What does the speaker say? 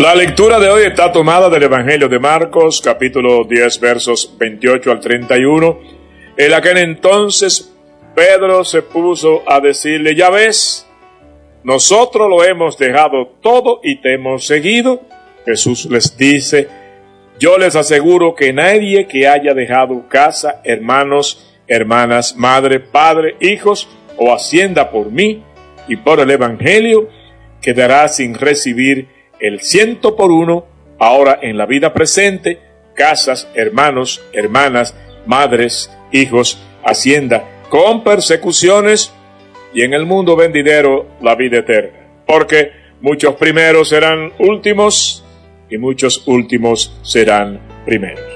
La lectura de hoy está tomada del Evangelio de Marcos, capítulo 10, versos 28 al 31. En aquel entonces Pedro se puso a decirle: ya ves, nosotros lo hemos dejado todo y te hemos seguido. Jesús les dice: yo les aseguro que nadie que haya dejado casa, hermanos, hermanas, madre, padre, hijos o hacienda por mí y por el Evangelio, quedará sin recibir el 100 por 1, ahora en la vida presente, casas, hermanos, hermanas, madres, hijos, hacienda, con persecuciones, y en el mundo venidero la vida eterna. Porque muchos primeros serán últimos, y muchos últimos serán primeros.